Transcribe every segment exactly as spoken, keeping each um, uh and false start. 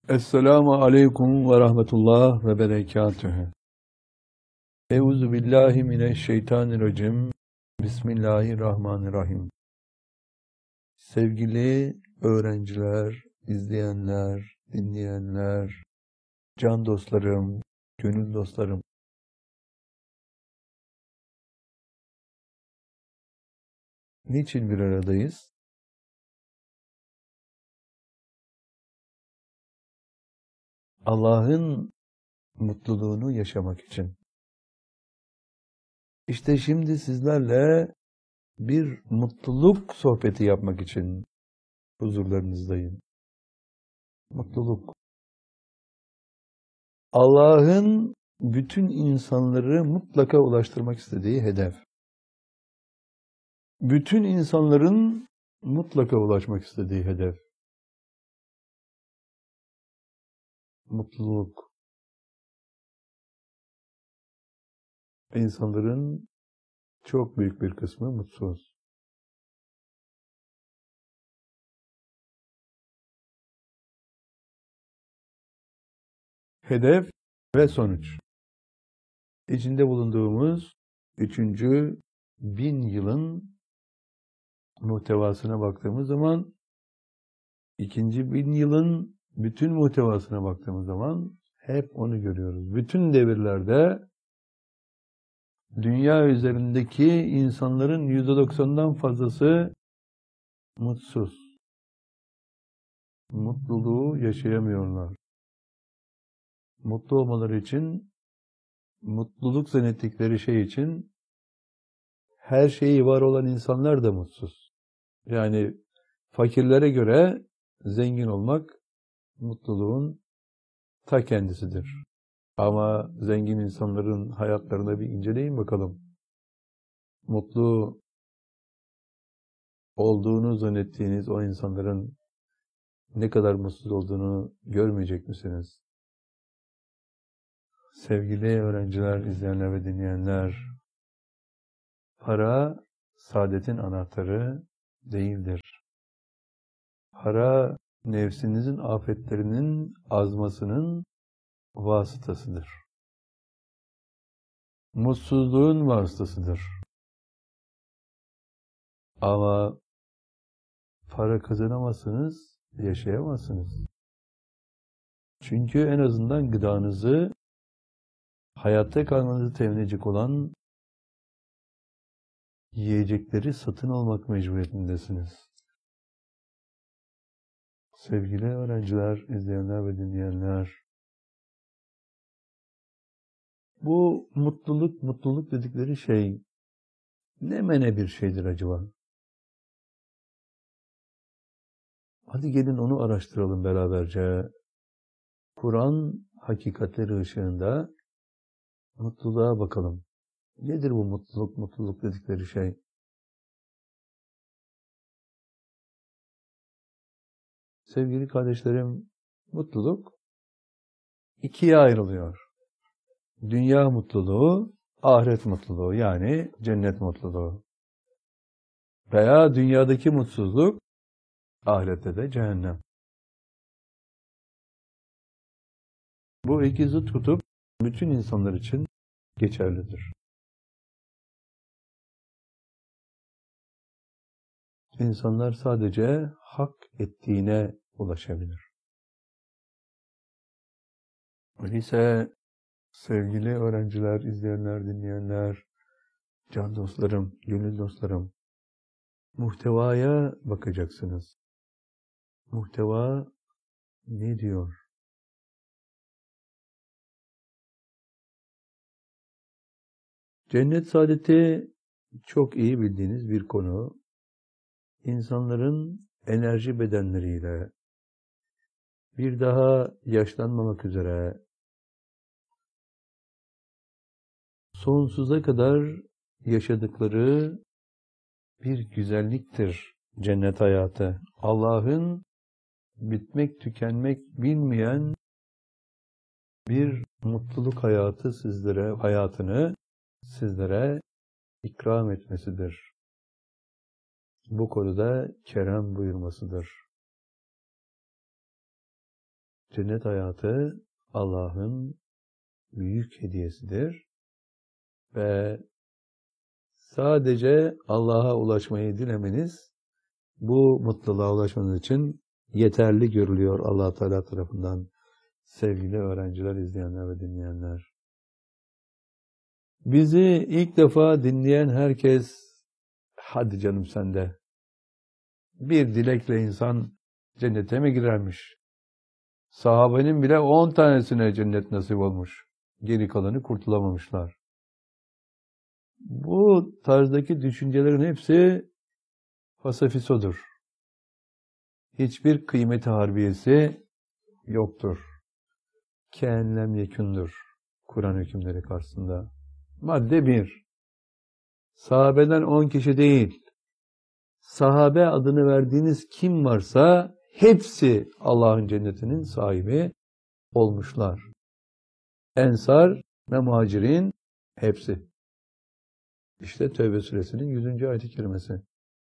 Esselamu aleyküm ve rahmetullah ve berekatühü. Euzu billahi mineşşeytanirracim. Bismillahirrahmanirrahim. Sevgili öğrenciler, izleyenler, dinleyenler, can dostlarım, gönül dostlarım. Niçin bir aradayız? Allah'ın mutluluğunu yaşamak için. İşte şimdi sizlerle bir mutluluk sohbeti yapmak için huzurlarınızdayım. Mutluluk. Allah'ın bütün insanları mutlaka ulaştırmak istediği hedef. Bütün insanların mutlaka ulaşmak istediği hedef. Mutluluk. İnsanların çok büyük bir kısmı mutsuz. Hedef ve sonuç. İçinde bulunduğumuz üçüncü bin yılın muhtevasına baktığımız zaman, ikinci bin yılın bütün muhtevasına baktığımız zaman hep onu görüyoruz. Bütün devirlerde dünya üzerindeki insanların yüzde doksanından fazlası mutsuz. Mutluluğu yaşayamıyorlar. Mutlu olmaları için, mutluluk zannettikleri şey için her şeyi var olan insanlar da mutsuz. Yani fakirlere göre zengin olmak mutluluğun ta kendisidir. Ama zengin insanların hayatlarına bir inceleyin bakalım. Mutlu olduğunu zannettiğiniz o insanların ne kadar mutsuz olduğunu görmeyecek misiniz? Sevgili öğrenciler, izleyenler ve dinleyenler, para saadetin anahtarı değildir. Para nefsinizin afetlerinin azmasının vasıtasıdır. Mutsuzluğun vasıtasıdır. Ama para kazanamazsınız, yaşayamazsınız. Çünkü en azından gıdanızı, hayatta kalmanızı temin edecek olan yiyecekleri satın almak mecburiyetindesiniz. Sevgili öğrenciler, izleyenler ve dinleyenler, bu mutluluk, mutluluk dedikleri şey ne mene bir şeydir acaba? Hadi gelin onu araştıralım beraberce. Kur'an hakikatleri ışığında mutluluğa bakalım. Nedir bu mutluluk, mutluluk dedikleri şey? Sevgili kardeşlerim, mutluluk ikiye ayrılıyor. Dünya mutluluğu, ahiret mutluluğu, yani cennet mutluluğu. Veya dünyadaki mutsuzluk, ahirette de cehennem. Bu iki zıt kutup bütün insanlar için geçerlidir. İnsanlar sadece hak ettiğine ulaşabilir. Öyleyse sevgili öğrenciler, izleyenler, dinleyenler, can dostlarım, gönül dostlarım, muhtevaya bakacaksınız. Muhteva ne diyor? Cennet saadeti çok iyi bildiğiniz bir konu. İnsanların enerji bedenleriyle bir daha yaşlanmamak üzere sonsuza kadar yaşadıkları bir güzelliktir cennet hayatı. Allah'ın bitmek tükenmek bilmeyen bir mutluluk hayatı sizlere, hayatını sizlere ikram etmesidir. Bu konuda kerem buyurmasıdır. cennet hayatı Allah'ın büyük hediyesidir ve sadece Allah'a ulaşmayı dilemeniz bu mutluluğa ulaşmanız için yeterli görülüyor Allah Teala tarafından. Sevgili öğrenciler, izleyenler ve dinleyenler. Bizi ilk defa dinleyen herkes, hadi canım sen de, bir dilekle insan cennete mi girermiş? Sahabenin bile on tanesine cennet nasip olmuş. Geri kalanı kurtulamamışlar. Bu tarzdaki düşüncelerin hepsi fasafisodur. Hiçbir kıymeti harbiyesi yoktur. Kâenlem yekûndur. Kur'an hükümleri karşısında. Madde bir. Sahabeden on kişi değil. Sahabe adını verdiğiniz kim varsa hepsi Allah'ın cennetinin sahibi olmuşlar. Ensar ve muhacirin hepsi. İşte Tevbe suresinin yüzüncü ayet-i kerimesi.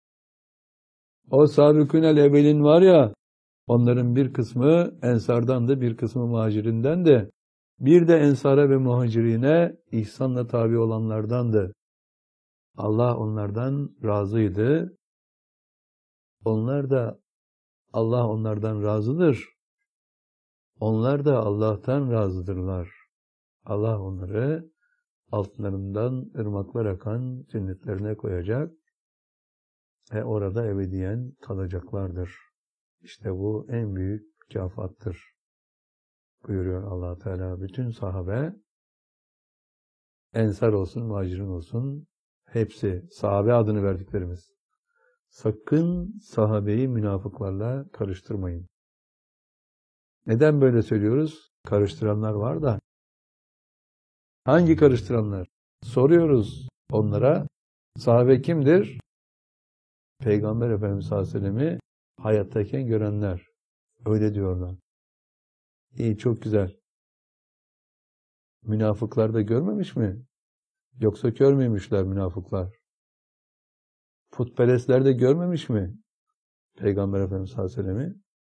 O sabikûnel evvelin var ya, onların bir kısmı ensardan da bir kısmı muhacirinden de, bir de ensara ve muhacirine ihsanla tabi olanlardandı. Allah onlardan razıydı. Onlar da, Allah onlardan razıdır. Onlar da Allah'tan razıdırlar. Allah onları altlarından ırmaklar akan cennetlerine koyacak ve orada ebediyen kalacaklardır. İşte bu en büyük mükafattır buyuruyor Allah Teala. Bütün sahabe, ensar olsun, muhacirin olsun, hepsi sahabe adını verdiklerimiz. Sakın sahabeyi münafıklarla karıştırmayın. Neden böyle söylüyoruz? Karıştıranlar var da. Hangi karıştıranlar? Soruyoruz onlara. Sahabe kimdir? Peygamber Efendimiz sallallahu aleyhi ve sellem'i hayattayken görenler. Öyle diyorlar. İyi, çok güzel. Münafıklar da görmemiş mi? Yoksa kör müymüşler münafıklar? Putperestler de görmemiş mi Peygamber Efendimiz sallallahu aleyhi ve sellem'i?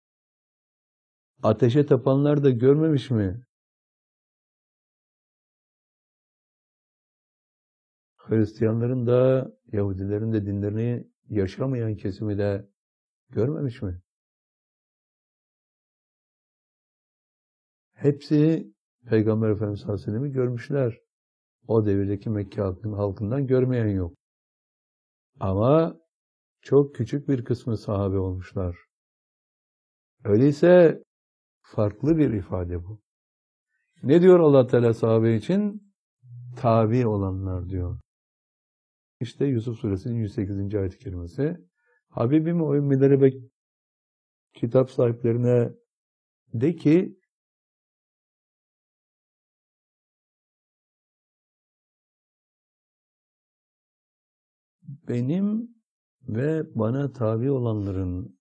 Ateşe tapanlar da görmemiş mi? Hristiyanların da, Yahudilerin de dinlerini yaşamayan kesimi de görmemiş mi? Hepsi Peygamber Efendimiz sallallahu aleyhi ve sellem'i görmüşler. O devirdeki Mekke halkından görmeyen yok. Ama çok küçük bir kısmı sahabe olmuşlar. Öyleyse farklı bir ifade bu. Ne diyor Allah Teala sahabe için? Tabi olanlar diyor. İşte Yusuf Suresinin yüz sekizinci ayet-i kerimesi. Habibim o ümmileri ve kitap sahiplerine de ki benim ve bana tabi olanların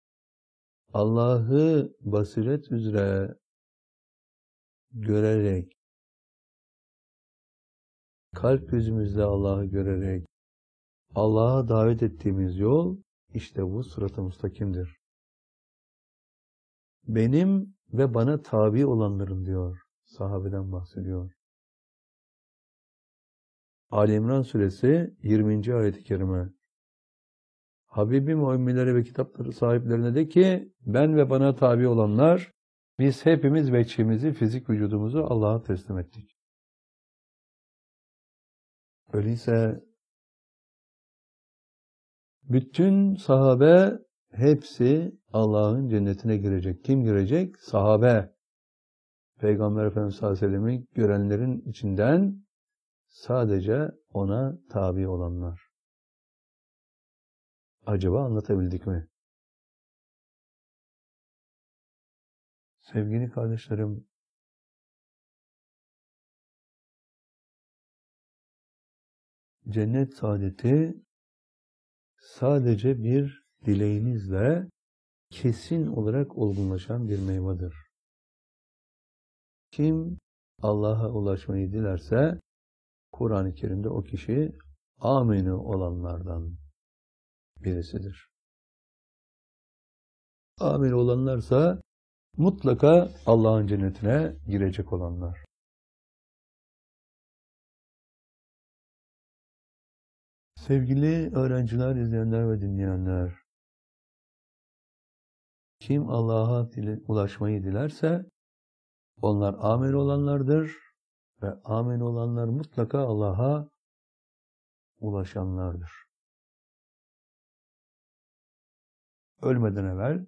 Allah'ı basiret üzere görerek, kalp gözümüzle Allah'ı görerek Allah'a davet ettiğimiz yol işte bu sırat-ı müstakimdir. Benim ve bana tabi olanların diyor. Sahabeden bahsediyor. Ali İmran Suresi yirminci ayet-i kerime. Habibim o ümmilere ve kitapları sahiplerine de ki ben ve bana tabi olanlar biz hepimiz veçhimizi, fizik vücudumuzu Allah'a teslim ettik. Öyleyse bütün sahabe hepsi Allah'ın cennetine girecek. Kim girecek? Sahabe. Peygamber Efendimiz sallallahu aleyhi ve sellem'i görenlerin içinden sadece ona tabi olanlar. Acaba anlatabildik mi? Sevgili kardeşlerim, cennet saadeti sadece bir dileğinizle kesin olarak olgunlaşan bir meyvedir. Kim Allah'a ulaşmayı dilerse Kur'an-ı Kerim'de o kişi aminu olanlardan birisidir. Amin olanlarsa mutlaka Allah'ın cennetine girecek olanlar. Sevgili öğrenciler, izleyenler ve dinleyenler, kim Allah'a ulaşmayı dilerse onlar amin olanlardır ve amin olanlar mutlaka Allah'a ulaşanlardır. Ölmeden evvel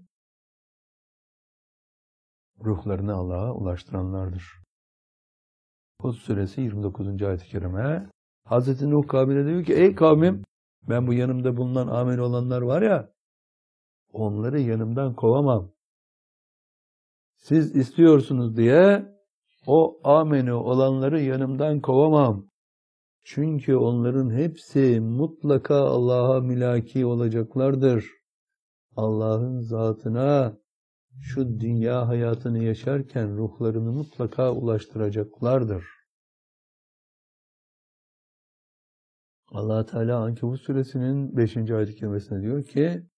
ruhlarını Allah'a ulaştıranlardır. Hud suresi yirmi dokuzuncu ayet-i kerime Hazreti Nuh kavmine diyor ki ey kavmim ben bu yanımda bulunan amin olanlar var ya onları yanımdan kovamam. Siz istiyorsunuz diye o ameni olanları yanımdan kovamam. Çünkü onların hepsi mutlaka Allah'a mülaki olacaklardır. Allah'ın zatına şu dünya hayatını yaşarken ruhlarını mutlaka ulaştıracaklardır. Allah Teala Ankebut suresinin beşinci ayet-i kerimesinde diyor ki